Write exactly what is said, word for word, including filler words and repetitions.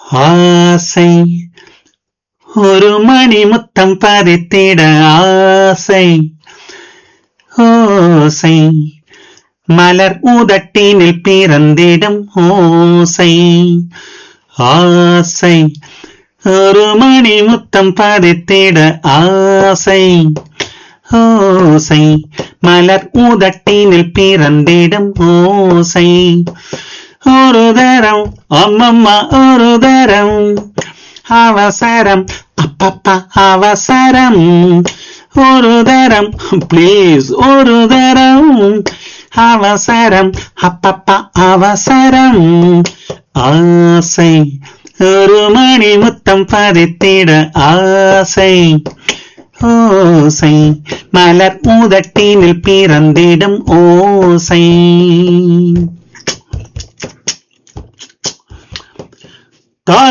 ஆசை ஒரு மணி முத்தம் பதித்திட ஆசை ஓசை மலர் உதட்டினில் பிறந்திடும் ஓசை ஆசை ஒரு மணி முத்தம் பதித்திட ஆசை ஓசை மலர் உதட்டினில் பிறந்திடும் ஓசை ஒரு தரம் அம்மம்மா ஒரு தரம் அவசரம் அப்பப்பா அவசரம் ஒரு தரம் ப்ளீஸ் ஒரு தரம் அவசரம் அப்பப்பா அவசரம் ஆசை ஒரு மணி முத்தம் பதித்திட ஆசை ஓசை மலர் உதட்டினில் பிறந்திடும் ஓசை.